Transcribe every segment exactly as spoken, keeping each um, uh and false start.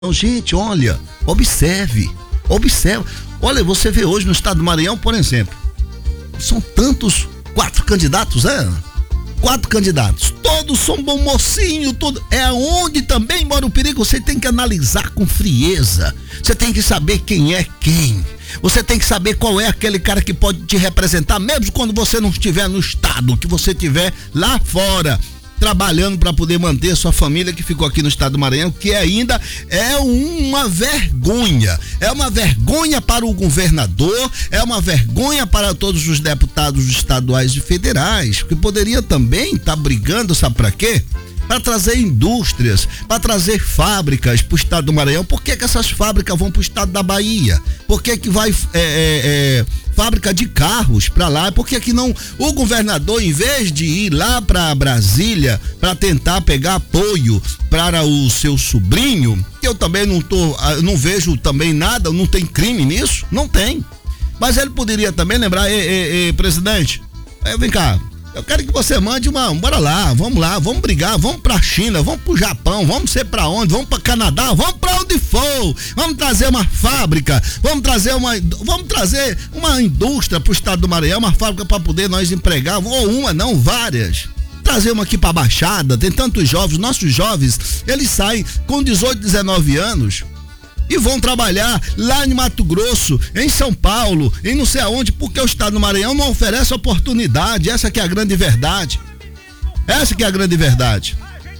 Então, gente, olha, observe, observe. Olha, você vê hoje no estado do Maranhão, por exemplo, são tantos, quatro candidatos, é? Quatro candidatos, todos são bom mocinho, todo, é onde também mora o perigo. Você tem que analisar com frieza, você tem que saber quem é quem, você tem que saber qual é aquele cara que pode te representar, mesmo quando você não estiver no estado, que você estiver lá fora, trabalhando para poder manter sua família que ficou aqui no estado do Maranhão, que ainda é uma vergonha, é uma vergonha para o governador, é uma vergonha para todos os deputados estaduais e federais, que poderia também estar tá brigando, sabe para quê? Para trazer indústrias, para trazer fábricas para o estado do Maranhão. Por que que essas fábricas vão para o estado da Bahia? Por que que vai é, é, é, fábrica de carros para lá? Por que que não o governador, em vez de ir lá para Brasília para tentar pegar apoio para o seu sobrinho, que eu também não tô, não vejo também nada, não tem crime nisso, não tem. Mas ele poderia também lembrar, ei, ei, ei, presidente, é, vem cá, eu quero que você mande uma, bora lá, vamos lá, vamos brigar, vamos pra China, vamos pro Japão, vamos ser pra onde, vamos pra Canadá, vamos pra onde for, vamos trazer uma fábrica, vamos trazer uma, vamos trazer uma indústria pro estado do Maranhão, uma fábrica para poder nós empregar, ou uma, não, várias. Trazer uma aqui pra Baixada, tem tantos jovens, nossos jovens, eles saem com dezoito, dezenove anos, e vão trabalhar lá em Mato Grosso, em São Paulo, em não sei aonde, porque o estado do Maranhão não oferece oportunidade. Essa que é a grande verdade. Essa que é a grande verdade.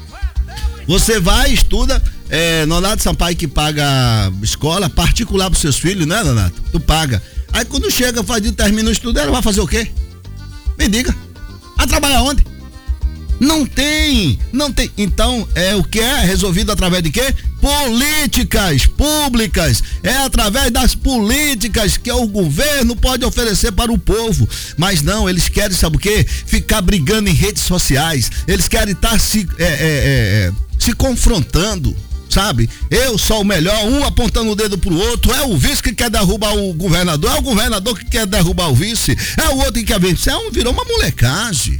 Você vai, estuda, é, Nonato Sampaio que paga escola particular para seus filhos, né, Nonato? Tu paga. Aí quando chega, faz, termina o estudo, ela vai fazer o quê? Me diga. Vai trabalhar onde? Não tem, não tem. Então, é o que é resolvido através de quê? Políticas públicas. É através das políticas que o governo pode oferecer para o povo. Mas não, eles querem, sabe o quê? Ficar brigando em redes sociais. Eles querem estar se, é, é, é, se confrontando, sabe? Eu sou o melhor, um apontando o dedo pro outro. É o vice que quer derrubar o governador, é o governador que quer derrubar o vice, é o outro que quer vencer. É, virou uma molecagem.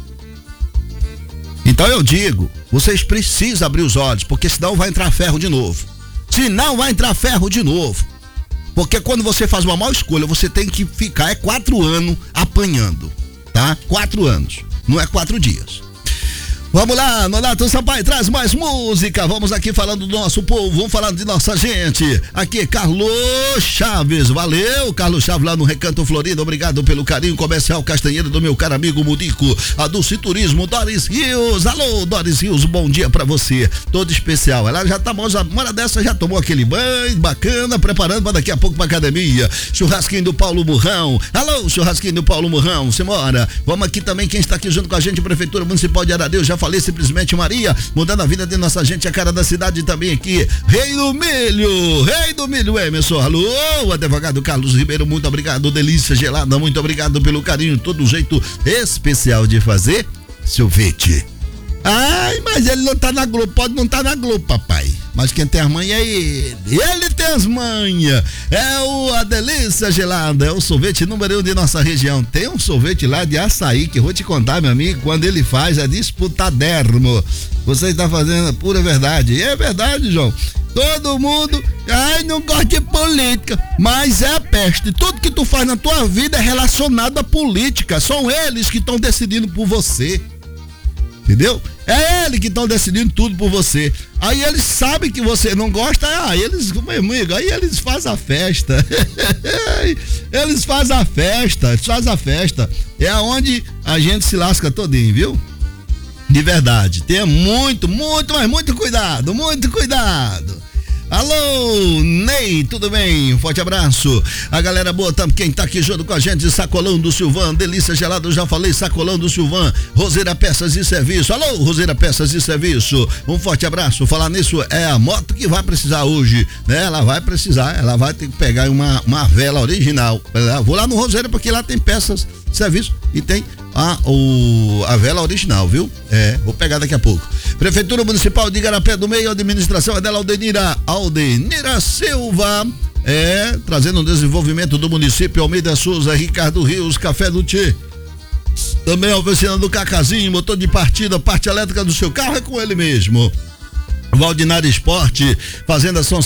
Então eu digo, vocês precisam abrir os olhos, porque senão vai entrar ferro de novo. Senão vai entrar ferro de novo. Porque quando você faz uma má escolha, você tem que ficar, é quatro anos apanhando, tá? Quatro anos, não é quatro dias. Vamos lá, Nonato Sampaio traz mais música. Vamos aqui falando do nosso povo, vamos falando de nossa gente. Aqui, Carlos Chaves, valeu, Carlos Chaves lá no Recanto Florida, obrigado pelo carinho. Comercial Castanheira do meu caro amigo Mudico, a Dulce Turismo, Doris Rios. Alô, Doris Rios, bom dia pra você, todo especial. Ela já tá, já, uma hora dessa já tomou aquele banho bacana, preparando pra daqui a pouco pra academia. Churrasquinho do Paulo Murrão, alô, churrasquinho do Paulo Murrão, simbora. Vamos aqui também, quem está aqui junto com a gente, Prefeitura Municipal de Aradeus, já falei, simplesmente Maria, mudando a vida de nossa gente, a cara da cidade também aqui. Rei do Milho, Rei do Milho, Emerson, alô, advogado Carlos Ribeiro, muito obrigado, delícia gelada, muito obrigado pelo carinho, todo jeito especial de fazer sorvete. Ai, mas ele não tá na Globo, pode não tá na Globo, papai, mas quem tem as manhas é ele, ele tem as manhas, é o a delícia gelada, é o sorvete número um de nossa região. Tem um sorvete lá de açaí que eu vou te contar, meu amigo, quando ele faz é disputadermo. Você está fazendo a pura verdade, e é verdade, João. Todo mundo, ai, não gosta de política, mas é a peste. Tudo que tu faz na tua vida é relacionado à política, são eles que estão decidindo por você. Entendeu? É ele que estão decidindo tudo por você. Aí eles sabem que você não gosta, ah, eles, meu amigo, aí eles fazem a festa. Eles fazem a festa, eles fazem a festa. É onde a gente se lasca todinho, viu? De verdade. Tenha muito, muito, mas muito cuidado, muito cuidado. Alô, Ney, tudo bem? Um forte abraço. A galera boa, tá, quem tá aqui junto com a gente, Sacolão do Silvan, delícia gelada, eu já falei, Sacolão do Silvan, Roseira Peças e Serviço. Alô, Roseira Peças e Serviço, um forte abraço. Falar nisso, é a moto que vai precisar hoje, né? Ela vai precisar, ela vai ter que pegar uma, uma vela original. Vou lá no Roseira porque lá tem peças de serviço e tem a, o, a vela original, viu? É, vou pegar daqui a pouco. Prefeitura Municipal de Igarapé do Meio, administração é dela, Aldenira, Aldenira Silva, é, trazendo o desenvolvimento do município, Almeida Souza, Ricardo Rios, Café do Tchê, também a oficina do Cacazinho, motor de partida, parte elétrica do seu carro é com ele mesmo. Valdinar Esporte, Fazenda São